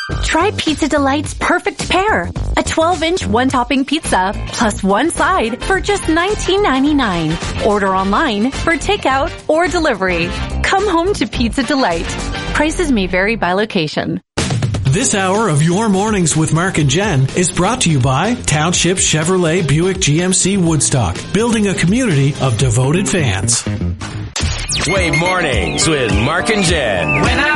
Try Pizza Delight's perfect pair. A 12-inch one-topping pizza plus one side for just $19.99. Order online for takeout or delivery. Come home to Pizza Delight. Prices may vary by location. This hour of Your Mornings with Mark and Jen is brought to you by Township Chevrolet Buick GMC Woodstock, building a community of devoted fans. Wave Mornings with Mark and Jen.